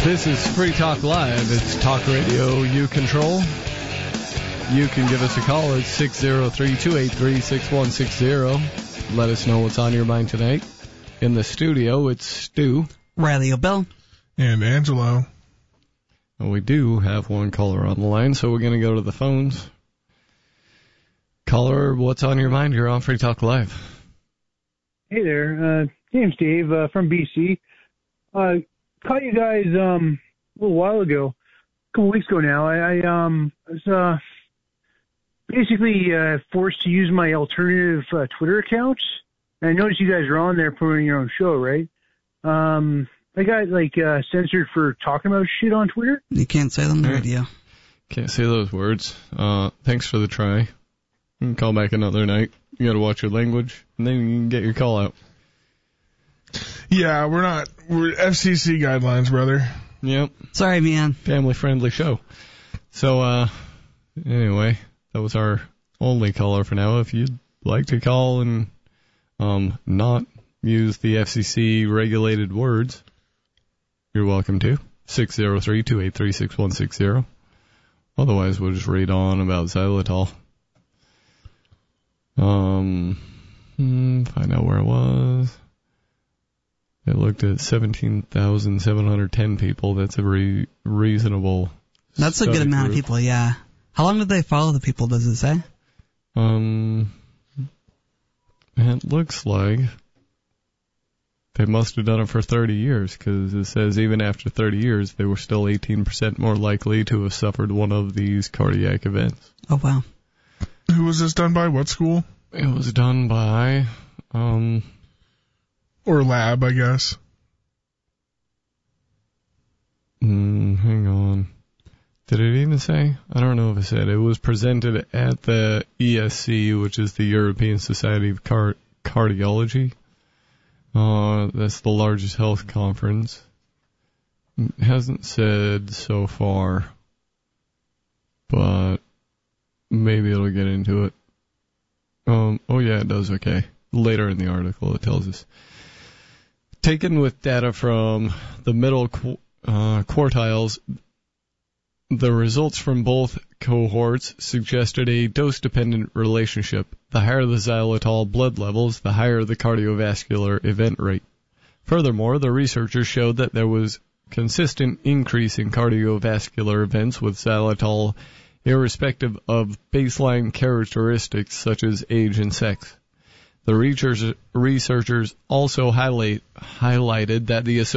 This is Free Talk Live. It's talk radio you control. You can give us a call at 603-283-6160. Let us know what's on your mind tonight. In the studio, it's Stu, Riley O'Bell, and Angelo. And we do have one caller on the line, so we're going to go to the phones. Caller, what's on your mind? You're on Free Talk Live. Hey there. Name's Dave from BC. Caught you guys a little while ago, a couple weeks ago now. I was basically forced to use my alternative Twitter account. And I noticed you guys are on there promoting your own show, right? I got censored for talking about shit on Twitter. You can't say them on the radio. Can't say those words. Thanks for the try. You can call back another night. You got to watch your language, and then you can get your call out. Yeah, we're FCC guidelines, brother. Yep. Sorry, man. Family-friendly show. So, anyway, that was our only caller for now. If you'd like to call and not use the FCC regulated words, you're welcome to. 603-283-6160. Otherwise, we'll just read on about xylitol. Find out where it was. It looked at 17,710 people. That's a reasonable. That's a good amount of people, yeah. How long did they follow the people, does it say? It looks like they must have done it for 30 years, because it says even after 30 years, they were still 18% more likely to have suffered one of these cardiac events. Oh, wow. Who was this done by? What school? It was done by, or lab, I guess. Hang on. Did it even say? I don't know if it said. It was presented at the ESC, which is the European Society of Cardiology. That's the largest health conference. It hasn't said so far, but maybe it'll get into it. Oh yeah, it does, okay. Later in the article it tells us. Taken with data from the middle quartiles, the results from both cohorts suggested a dose-dependent relationship. The higher the xylitol blood levels, the higher the cardiovascular event rate. Furthermore, the researchers showed that there was consistent increase in cardiovascular events with xylitol, irrespective of baseline characteristics such as age and sex. The researchers also highlighted that the